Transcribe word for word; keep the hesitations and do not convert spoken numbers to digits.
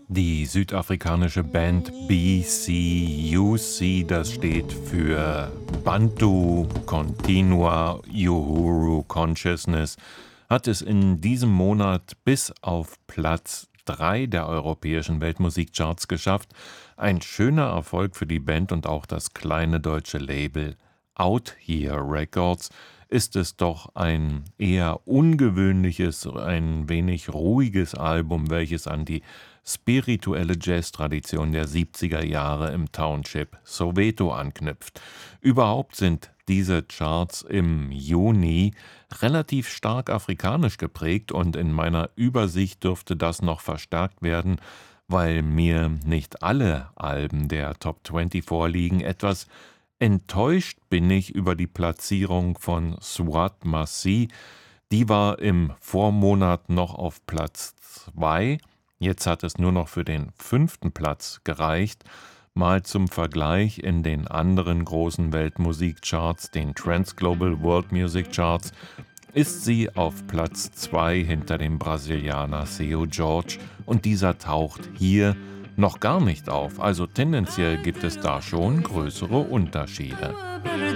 Die südafrikanische Band B C U C, das steht für Bantu Continua Uhuru Consciousness, hat es in diesem Monat bis auf Platz drei der europäischen Weltmusikcharts geschafft. Ein schöner Erfolg für die Band und auch das kleine deutsche Label Out Here Records. Ist es doch ein eher ungewöhnliches, ein wenig ruhiges Album, welches an die spirituelle Jazz-Tradition der siebziger Jahre im Township Soweto anknüpft. Überhaupt sind diese Charts im Juni relativ stark afrikanisch geprägt und in meiner Übersicht dürfte das noch verstärkt werden, weil mir nicht alle Alben der Top zwanzig vorliegen. Etwas enttäuscht bin ich über die Platzierung von Swat Massi. Die war im Vormonat noch auf Platz zwei. Jetzt hat es nur noch für den fünften Platz gereicht. Mal zum Vergleich: in den anderen großen Weltmusikcharts, den Trans Global World Music Charts, ist sie auf Platz zwei hinter dem Brasilianer Seu Jorge und dieser taucht hier noch gar nicht auf. Also tendenziell gibt es da schon größere Unterschiede.